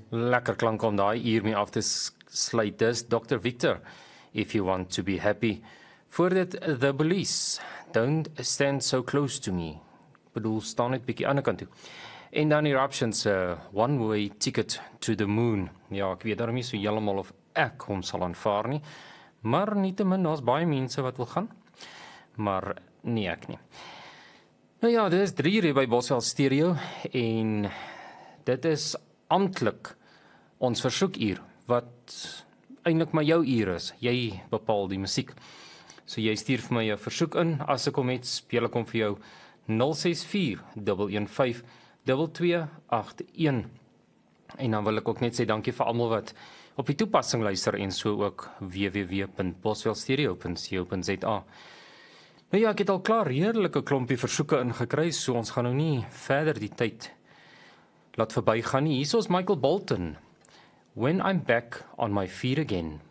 Lekker klank om daai uur mee af te sluit. Dis Dr. Victor, If You Want To Be Happy. Voor dit, The Police, Don't Stand So Close To Me. Bedoel, staan net bietjie aan die kant toe. En dan Eruptions, One Way Ticket to the Moon. Ja, ek weet daarom nie so heeltemal of ek hom sal aanvaar nie, maar nietemin, daar's baie mense wat wil gaan, maar nie ek nie. Nou ja, dit is 3 uur by Boswell Stereo, en dit is amptelik ons versoekuur, wat eintlik maar jou uur is. Jy bepaal die musiek. So jy stuur vir my 'n versoek in, as ek hom het, speel ek hom vir jou 064 115 2281. En dan wil ek ook net sê dankie vir almal wat op die toepassing luister en so ook www.boswellstereo.co.za. Nou ja, ek het al klaar redelike klompie versoeke ingekry, so ons gaan nou nie verder die tyd laat verbygaan nie. Hier is Michael Bolton, When I'm Back on My Feet Again.